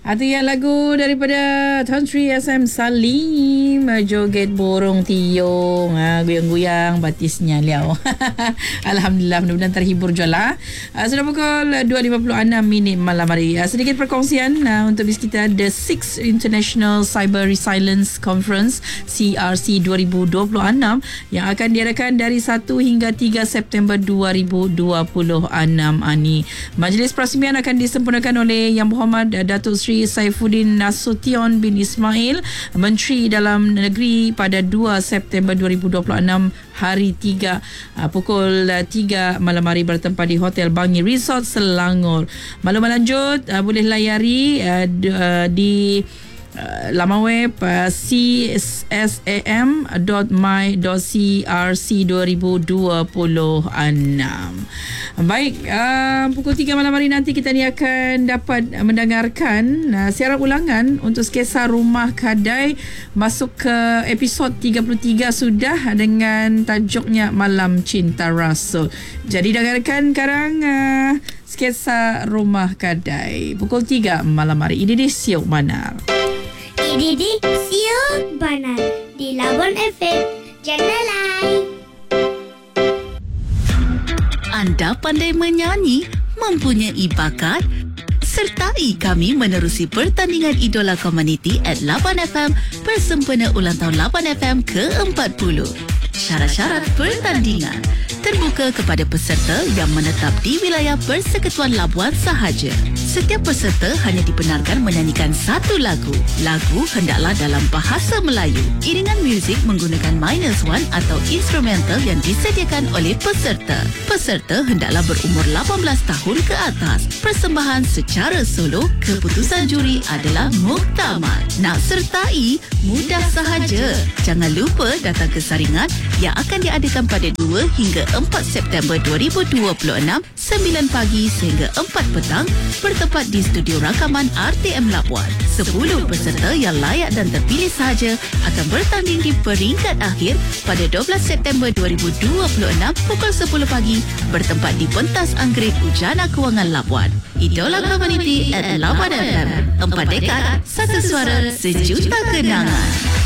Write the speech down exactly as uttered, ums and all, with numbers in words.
Atau yang lagu daripada Tan Sri S M Salim, Joget Borong Tiong, ha, goyang-goyang batisnya liao. Alhamdulillah, mudah-mudahan terhibur jualah. Ha, sudah pukul dua lima puluh enam minit malam hari. Ha, sedikit perkongsian ha, untuk bis kita, The sixth International Cyber Resilience Conference C R C dua ribu dua puluh enam yang akan diadakan dari satu hingga tiga September dua ribu dua puluh enam ini. Majlis perasmian akan disempurnakan oleh Yang Berhormat Datuk Seri Saifuddin Nasution bin Ismail, Menteri Dalam Negeri, pada dua September dua ribu dua puluh enam hari tiga pukul tiga malam hari bertempat di Hotel Bangi Resort Selangor. Maklumat lanjut uh, boleh layari uh, d- uh, di Uh, laman web uh, c s a m dot m y dot c r c dua ribu dua puluh enam. Baik, uh, pukul tiga malam hari nanti kita ni akan dapat mendengarkan uh, siaran ulangan untuk sketsa Rumah Kadai, masuk ke episod tiga puluh tiga sudah, dengan tajuknya Malam Cinta Rasul. Jadi dengarkan sekarang uh, sketsa Rumah Kadai pukul tiga malam hari. Ini di Siok Manar. Ini di Siok Banar di Labuan F M. Jangan lain. Anda pandai menyanyi, mempunyai bakat? Sertai kami menerusi pertandingan Idola Community at Labuan F M bersempena ulang tahun Labuan F M ke empat puluh. Syarat-syarat pertandingan terbuka kepada peserta yang menetap di wilayah Persekutuan Labuan sahaja. Setiap peserta hanya dibenarkan menyanyikan satu lagu. Lagu hendaklah dalam bahasa Melayu. Iringan muzik menggunakan minus one atau instrumental yang disediakan oleh peserta. Peserta hendaklah berumur lapan belas tahun ke atas. Persembahan secara solo, keputusan juri adalah muktamad. Nak sertai, mudah sahaja. Jangan lupa datang ke saringan yang akan diadakan pada dua hingga empat September dua ribu dua puluh enam, sembilan pagi sehingga empat petang, bertempat di studio rakaman R T M Labuan. sepuluh peserta yang layak dan terpilih sahaja akan bertanding di peringkat akhir pada dua belas September dua ribu dua puluh enam pukul sepuluh pagi, bertempat di pentas Anggerik Ujana Kewangan Labuan. Idola Community at Labuan F M. Empat dekad, satu suara, sejuta kenangan.